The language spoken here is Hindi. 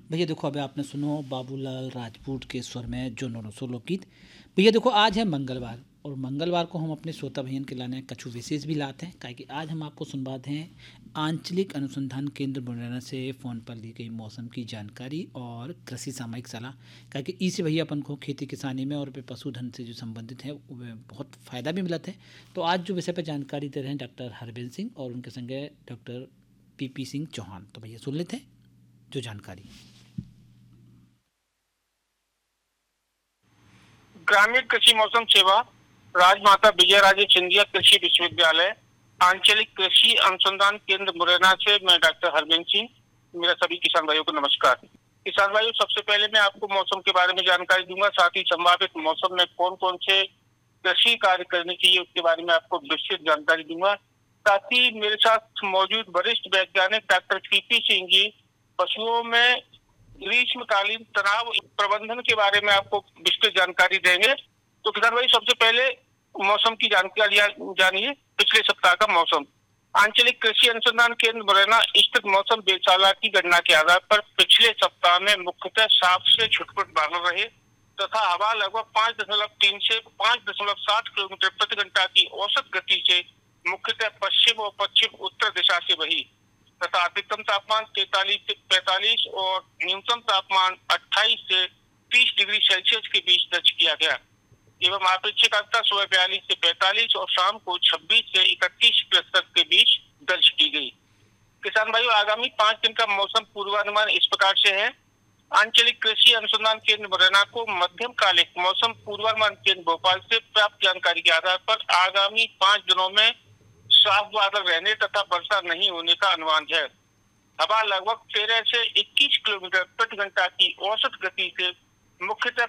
भैया देखो, अभी आपने सुनो बाबूलाल राजपूत के स्वर में जो नोनसो लोकगीत। भैया देखो, आज है मंगलवार और मंगलवार को हम अपने श्रोता भैयन के लाने कछु विशेष भी लाते हैं, काहे कि आज हम आपको सुनवाते हैं आंचलिक अनुसंधान केंद्र मुरैना से फ़ोन पर ली गई मौसम की जानकारी और कृषि सामयिक सलाह। काहे कि इससे भैया अपन को खेती किसानी में और पे पशुधन से जो संबंधित है वो बहुत फ़ायदा भी मिलता है। तो आज जो विषय पर जानकारी दे रहे हैं डॉक्टर हरबेंद्र सिंह और उनके संगे डॉक्टर पी सिंह चौहान। तो भैया सुन लेते हैं जो जानकारी। ग्रामीण कृषि मौसम सेवा, राजमाता विजयराजे सिंधिया कृषि विश्वविद्यालय, आंचलिक कृषि अनुसंधान केंद्र मुरैना से मैं डॉक्टर हरबेंद्र सिंह। मेरा सभी किसान भाइयों को नमस्कार। किसान भाइयों, सबसे पहले मैं आपको मौसम के बारे में जानकारी दूंगा, साथ ही संभावित मौसम में कौन कौन से कृषि कार्य करने चाहिए उसके बारे में आपको विस्तृत जानकारी दूंगा। साथ ही मेरे साथ मौजूद वरिष्ठ वैज्ञानिक डॉक्टर पी सिंह जी पशुओं में ग्रीष्मकालीन तनाव प्रबंधन के बारे में आपको विस्तृत जानकारी देंगे। तो किसान भाई, सबसे पहले मौसम की जानकारी जानिए। पिछले सप्ताह का मौसम। आंचलिक कृषि अनुसंधान केंद्र मुरैना स्थित मौसम वेधशाला की गणना के आधार पर पिछले सप्ताह में मुख्यतः साफ से छुटपुट बादल रहे तथा हवा लगभग 5.3 से 5.7 किलोमीटर प्रति घंटा की औसत गति से मुख्यतः पश्चिम और पश्चिम उत्तर दिशा से बही तथा अधिकतम तापमान 43 से 45 और न्यूनतम तापमान 28 से 30 डिग्री सेल्सियस के बीच दर्ज किया गया एवं अपेक्षित आर्द्रता सुबह 42 से 45 और शाम को 26 से 31% के बीच दर्ज की गई। किसान भाइयों, आगामी 5 दिन का मौसम पूर्वानुमान इस प्रकार से है। आंचलिक कृषि अनुसंधान केंद्र मुरैना को मध्यम कालिक मौसम पूर्वानुमान केंद्र भोपाल से प्राप्त जानकारी के आधार पर आगामी 5 दिनों में साफ बादल रहने तथा वर्षा नहीं होने का अनुमान है। हवा लगभग 13 से 21 किलोमीटर प्रति घंटा की औसत गति से मुख्यतः